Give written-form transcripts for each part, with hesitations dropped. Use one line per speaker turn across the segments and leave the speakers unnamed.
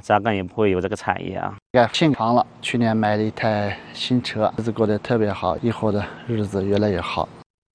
扎根也不会有这个产业啊。
健康了，去年买了一台新车，日子过得特别好，以后的日子越来越好。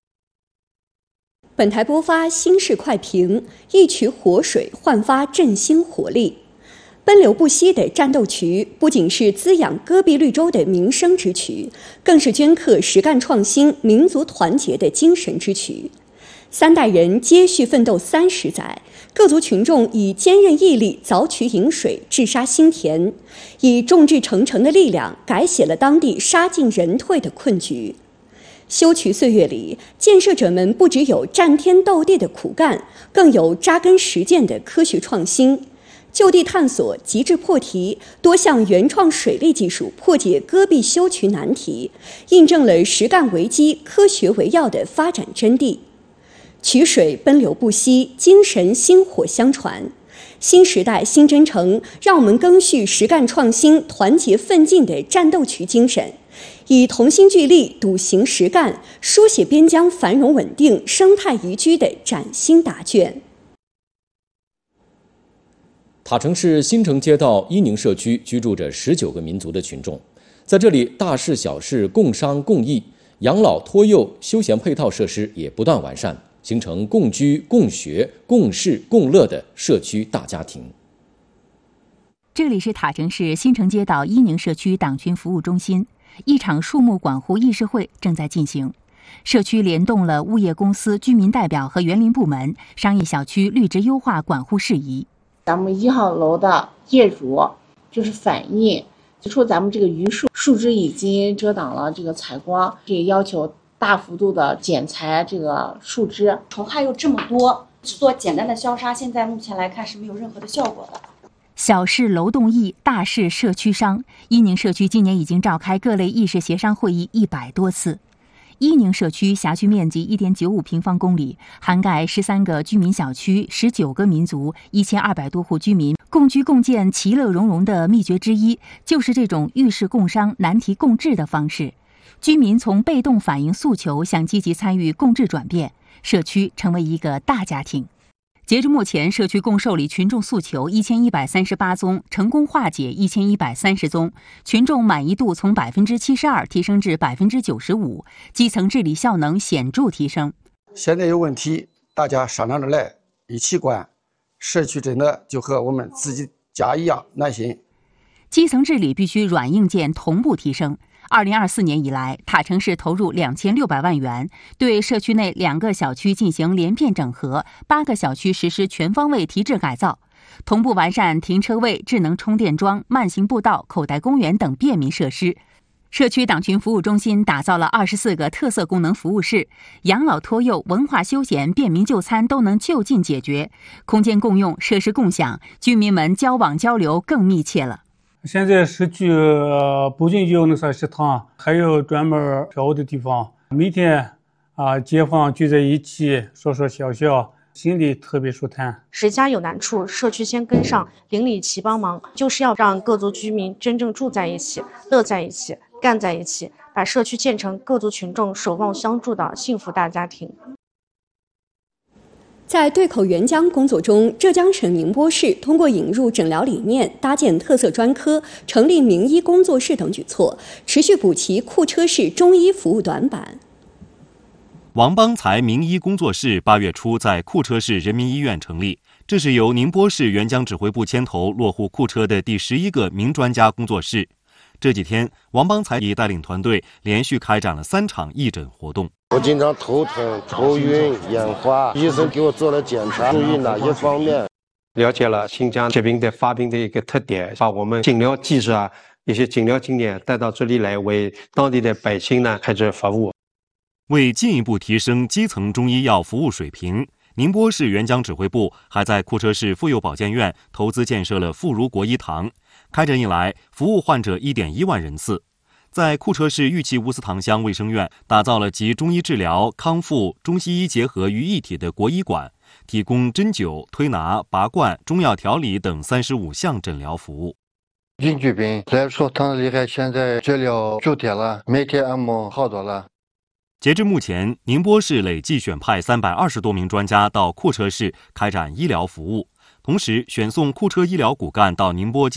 本台播发新式快评，一渠活水焕发振兴活力。奔流不息的战斗渠不仅是滋养戈壁绿洲的民生之渠，更是镌刻实干创新、民族团结的精神之渠。3代人接续奋斗30载，各族群众以坚韧毅力凿渠引水、治沙兴田，以众志成城的力量改写了当地沙尽人退的困局。修渠岁月里，建设者们不只有战天斗地的苦干，更有扎根实践的科学创新。就地探索，极致破题，多项原创水利技术破解戈壁修渠难题，印证了实干为基、科学为要的发展真谛。渠水奔流不息，精神薪火相传。新时代新征程，让我们赓续实干创新、团结奋进的战斗渠精神，以同心聚力、笃行实干，书写边疆繁荣稳定、生态宜居的崭新答卷。
塔城市新城街道伊宁社区居住着19个民族的群众，在这里大事小事共商共益，养老托幼休闲配套设施也不断完善，形成共居共学共事共乐的社区大家庭。
这里是塔城市新城街道伊宁社区党群服务中心，一场树木管护议事会正在进行。社区联动了物业公司、居民代表和园林部门，商议小区绿植优化管护事宜。
咱们1号楼的业主就是反映，就说咱们这个榆树枝已经遮挡了这个采光，也要求大幅度的剪裁这个树枝。
虫害又这么多，只做简单的消杀，现在目前来看是没有任何的效果的。
小事楼动议，大事社区商。伊宁社区今年已经召开各类议事协商会议100多次。伊宁社区辖区面积1.95平方公里，涵盖13个居民小区、19个民族、1200多户居民，共居共建其乐融融的秘诀之一，就是这种遇事共商、难题共治的方式。居民从被动反映诉求向积极参与共治转变，社区成为一个大家庭。截至目前，社区共受理群众诉求1138宗，成功化解1130宗，群众满意度从72%提升至95%，基层治理效能显著提升。
现在有问题，大家商量着来，一起管，社区真的就和我们自己家一样暖心。
基层治理必须软硬件同步提升。2024年以来，塔城市投入2600万元，对社区内2个小区进行连片整合，8个小区实施全方位提质改造，同步完善停车位、智能充电桩、慢行步道、口袋公园等便民设施。社区党群服务中心打造了24个特色功能服务室，养老托幼、文化休闲、便民就餐都能就近解决，空间共用、设施共享，居民们交往交流更密切了。
现在社区不仅有那啥食堂，还有专门票务的地方。每天街坊聚在一起说说笑笑，心里特别舒坦。
谁家有难处，社区先跟上，邻里齐帮忙，就是要让各族居民真正住在一起，乐在一起，干在一起，把社区建成各族群众守望相助的幸福大家庭。
在对口援疆工作中，浙江省宁波市通过引入诊疗理念、搭建特色专科、成立名医工作室等举措，持续补齐库车市中医服务短板。
王邦才名医工作室8月初在库车市人民医院成立，这是由宁波市援疆指挥部牵头落户库车的第11个名专家工作室。这几天，王邦才已带领团队连续开展了3场义诊活动。
我经常头疼、头晕、眼花，医生给我做了检查，注意哪些方面？
了解了新疆疾病的发病的一个特点，把我们诊疗技术一些诊疗经验带到这里来，为当地的百姓呢开展服务。
为进一步提升基层中医药服务水平，宁波市援疆指挥部还在库车市妇幼保健院投资建设了妇孺国医堂。开诊以来，服务患者1.1万人次。在库车市玉器乌斯塘乡卫生院打造了集中医治疗、康复、中西医结合于一体的国医馆，提供针灸、推拿、拔罐、中药调理等35项诊疗服务。
阴疾病来说，他厉害，现在治疗助铁了，每天按摩好多了。
截至目前，宁波市累计选派320多名专家到库车市开展医疗服务，同时选送库车医疗骨干到宁波